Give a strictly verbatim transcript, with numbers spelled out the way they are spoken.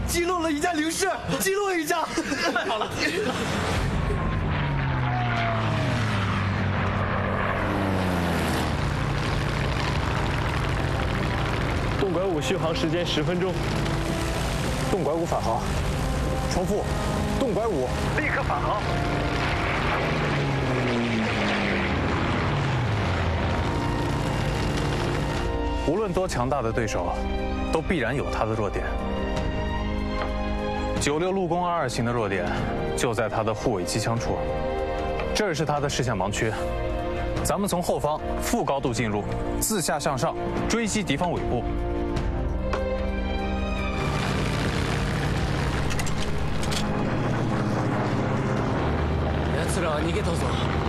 击落了一架零式，击落一架，太好了！ 动拐五续航时间十分钟。 动拐五返航。重复，动拐五立刻返航。 无论多强大的对手，都必然有他的弱点。九六陆攻二二型的弱点就在他的护尾机枪处，这儿是他的视线盲区。咱们从后方负高度进入，自下向上追击敌方尾部。 奴らは逃げたぞ。